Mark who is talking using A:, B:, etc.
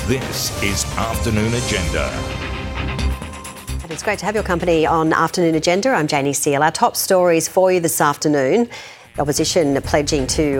A: This is Afternoon Agenda.
B: It's great to have your company on Afternoon Agenda. I'm Janie Seale. Our top stories for you this afternoon. The opposition pledging to